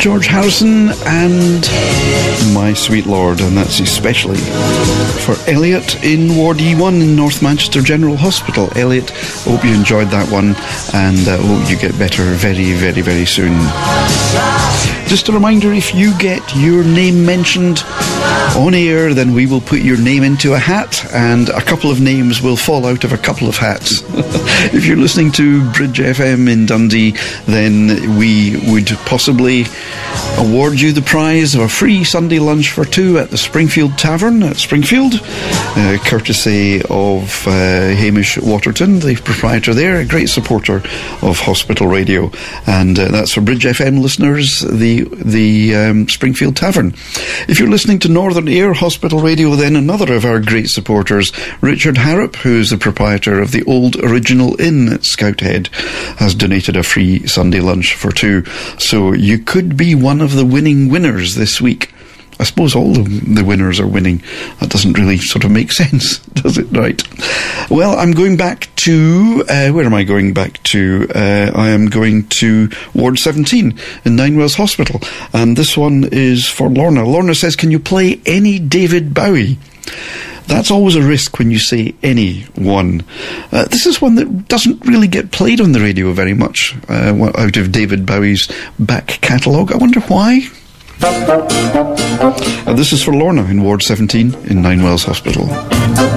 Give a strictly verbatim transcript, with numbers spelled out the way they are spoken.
George Harrison and My Sweet Lord, and that's especially for Elliot in Ward E one in North Manchester General Hospital. Elliot, I hope you enjoyed that one, and I uh, hope you get better very, very, very soon. Just a reminder, if you get your name mentioned on air, then we will put your name into a hat, and a couple of names will fall out of a couple of hats. If you're listening to Bridge F M in Dundee, then we would possibly award you the prize of a free Sunday lunch for two at the Springfield Tavern at Springfield, uh, courtesy of uh, Hamish Waterton, the proprietor there, a great supporter of Hospital Radio, and uh, that's for Bridge F M listeners, the the um, Springfield Tavern. If you're listening to Northern Air Hospital Radio, then another of our great supporters, Richard Harrop, who's the proprietor of the Old Original Inn at Scout Head, has donated a free Sunday lunch for two. So you could be one of the winning winners this week. I suppose all the, the winners are winning. That doesn't really sort of make sense, does it? Right. Well, I'm going back to... Uh, where am I going back to? Uh, I am going to Ward seventeen in Ninewells Hospital. And this one is for Lorna. Lorna says, can you play any David Bowie? That's always a risk when you say any one. Uh, this is one that doesn't really get played on the radio very much, uh, out of David Bowie's back catalogue. I wonder why. And this is for Lorna in Ward seventeen in Ninewells Hospital.